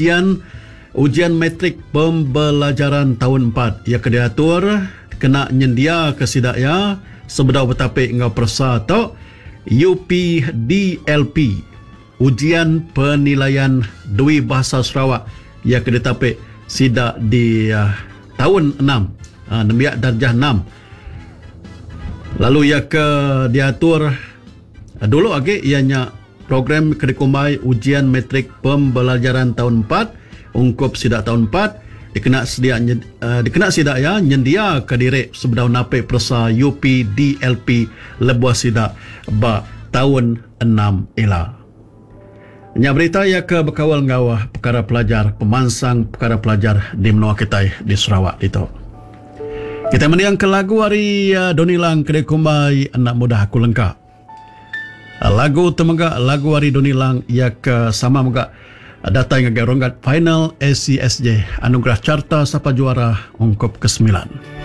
ujian matrik pembelajaran tahun 4 ia diatur kena nyendia ke sidaya sebedau bertapik ngau persa atau UPDLP ujian penilaian dui bahasa Sarawak ia ditapik sidak di tahun 6 nembiak darjah 6. Lalu ia diatur dulu lagi ianya program kurikulum ujian matrik pembelajaran tahun 4 ungkup sidak tahun 4 dikena sidak ya nyendia ke diri sebedau nape persa UPDLP lebuah sidak ba tahun 6 ila. Nya berita ya ke berkawal ngawah perkara pelajar pemansang perkara pelajar di menua kita di Sarawak itu. Kita mendiang ke lagu hari Donilang kedai kumbai anak muda aku lengkap. Lagu temenggak lagu hari Donilang ia ke sama megak datang ngagak ronggat final ACSJ Anugerah Carta Sapa Juara ungkup ke-9.